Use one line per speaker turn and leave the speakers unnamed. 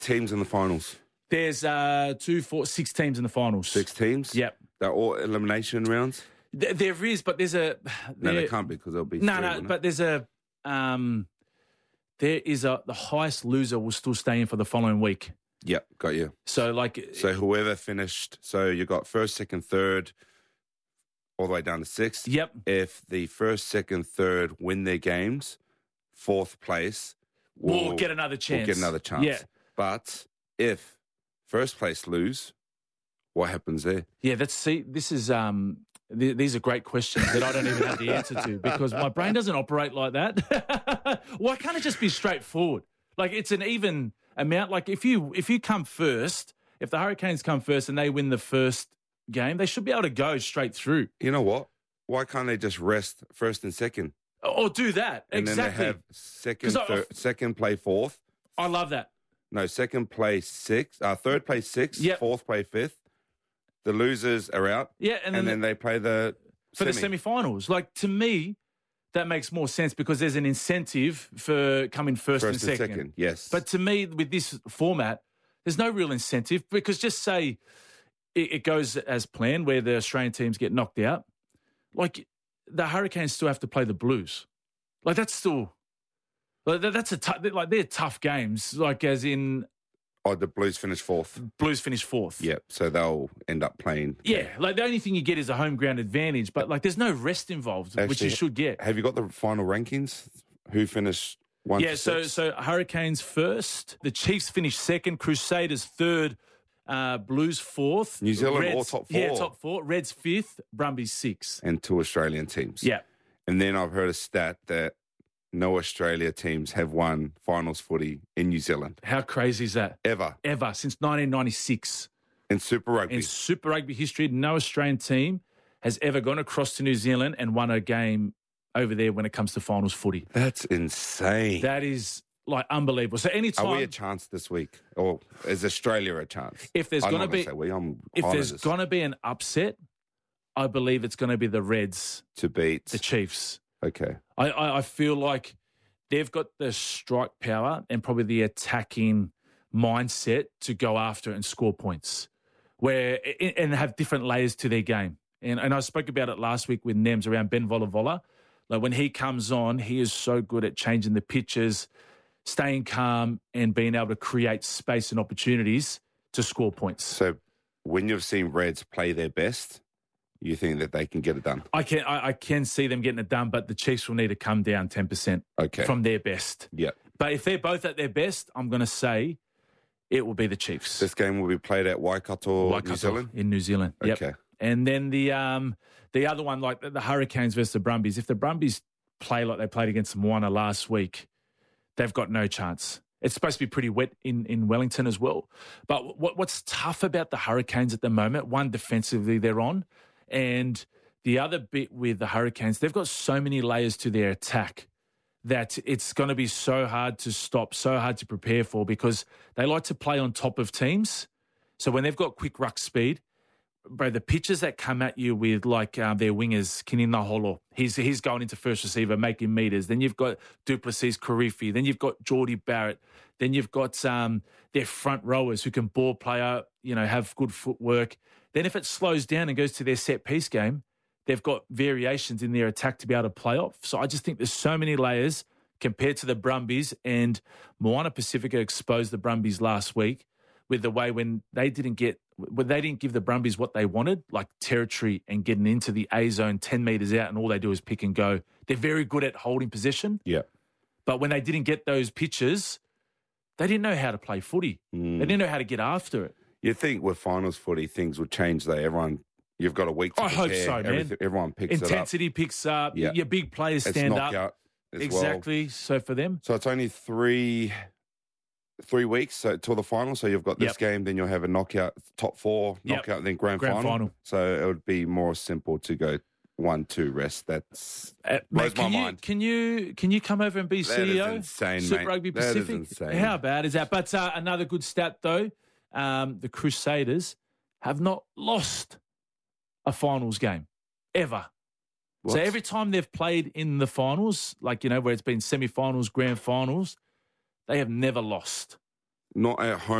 teams in the finals?
There's 2, 4, 6 teams in the finals.
6 teams?
Yep.
They're all elimination rounds?
There is, but there's a...
No, they can't be because there'll be three,
No, but there's a... the highest loser will still stay in for the following week.
Yep, got you.
So
whoever finished, so you got first, second, third, all the way down to 6th.
Yep.
If the first, second, third win their games, 4th place
we'll get another chance.
Yeah. But if first place lose, what happens there?
Yeah, this is these are great questions that I don't even have the answer to because my brain doesn't operate like that. Why can't it just be straightforward? Like it's an even amount. Like if you come first, if the Hurricanes come first and they win the first game, they should be able to go straight through.
You know what? Why can't they just rest first and second?
Or do that.
And
exactly.
then they have second play 4th.
I love that.
No, second play 6th, third play 6th,
Yep.
4th play 5th. The losers are out.
Yeah, and then
they play the
semi-finals. Like to me, that makes more sense because there's an incentive for coming first and second.
Yes.
But to me, with this format, there's no real incentive because just say it goes as planned where the Australian teams get knocked out. Like the Hurricanes still have to play the Blues. Like that's still that's they're tough games. Like as in.
Oh, the Blues finish 4th.
Blues finish 4th.
Yep, so they'll end up playing.
Yeah, like the only thing you get is a home ground advantage, but like there's no rest involved, which you should get.
Have you got the final rankings? Who finished 1 to 6?
So Hurricanes first, the Chiefs finished second, Crusaders third, Blues 4th.
New Zealand
Reds,
all top 4.
Yeah, top 4. Reds 5th, Brumbies 6th.
And 2 Australian teams.
Yeah.
And then I've heard a stat that no Australia teams have won finals footy in New Zealand.
How crazy is that?
Ever.
Since 1996.
In Super Rugby.
In Super Rugby history, no Australian team has ever gone across to New Zealand and won a game over there when it comes to finals footy.
That's insane.
That is like unbelievable. So anytime...
Are we a chance this week? Or is Australia a chance?
If there's going to be... If there's going to be an upset, I believe it's going to be the Reds.
To beat...
the Chiefs.
Okay.
I feel like they've got the strike power and probably the attacking mindset to go after and score points and have different layers to their game. And I spoke about it last week with Nems around Ben Volavola. Like when he comes on, he is so good at changing the pitches, staying calm and being able to create space and opportunities to score points.
So when you've seen Reds play their best, you think that they can get it done?
I can see them getting it done, but the Chiefs will need to come down 10% from their best.
Yeah.
But if they're both at their best, I'm going to say it will be the Chiefs.
This game will be played at Waikato, New Zealand?
In New Zealand, yep.
Okay.
And then the other one, like the Hurricanes versus the Brumbies, if the Brumbies play like they played against Moana last week, they've got no chance. It's supposed to be pretty wet in Wellington as well. But what's tough about the Hurricanes at the moment, one, defensively they're on, and the other bit with the Hurricanes, they've got so many layers to their attack that it's going to be so hard to stop, so hard to prepare for because they like to play on top of teams. So when they've got quick ruck speed, bro, the pitches that come at you with like their wingers, Kinina Holo, he's going into first receiver, making meters. Then you've got Duplessis, Karifi. Then you've got Geordie Barrett. Then you've got their front rowers who can ball play out, have good footwork. Then if it slows down and goes to their set piece game, they've got variations in their attack to be able to play off. So I just think there's so many layers compared to the Brumbies, and Moana Pacifica exposed the Brumbies last week with the way when they didn't give the Brumbies what they wanted, like territory and getting into the A zone 10 metres out, and all they do is pick and go. They're very good at holding possession.
Yeah.
But when they didn't get those pitches, they didn't know how to play footy. They didn't know how to get after it.
You think with finals footy, things will change though? You've got a week to prepare.
I hope so, man.
Everyone picks it up.
Intensity picks up. Yeah. Your big players stand up. Exactly. Well. So for them.
So it's only three weeks till the final. So you've got this game, then you'll have a knockout, top 4, knockout, then grand final. So it would be more simple to go 1-2 rest. That's blows my mind.
Can you come over and be
that
CEO?
Is insane,
Super
mate.
Rugby Pacific.
That is insane.
How bad is that? But another good stat though, the Crusaders have not lost a finals game ever.
What?
So every time they've played in the finals, like where it's been semi-finals, grand finals, they have never lost.
Not at home.